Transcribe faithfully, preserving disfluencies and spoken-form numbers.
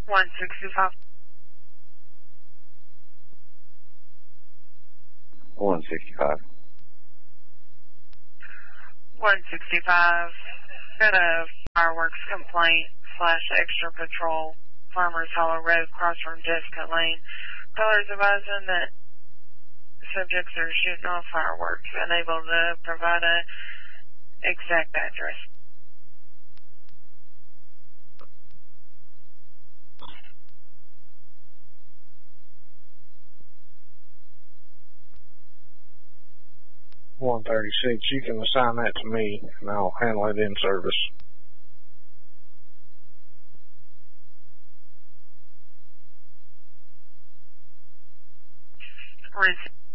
one sixty-five. one sixty-five. one sixty-five. Got a fireworks complaint slash extra patrol. Farmers Hollow Road, cross from Jessica Lane. Callers advising that subjects are shooting off fireworks. Unable to provide a exact address. one thirty-six, you can assign that to me, and I'll handle it in service. Receive.